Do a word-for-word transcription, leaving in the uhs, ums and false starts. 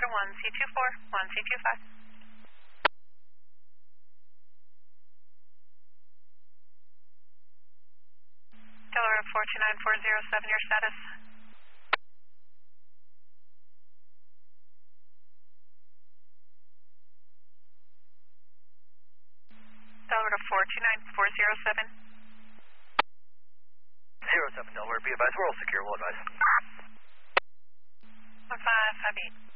one C two four, one C two five. Delaware four two nine four zero seven, your status. Delaware four two nine four zero seven. Zero seven Delaware, be advised, we're all secure, we'll advise. One five five eight.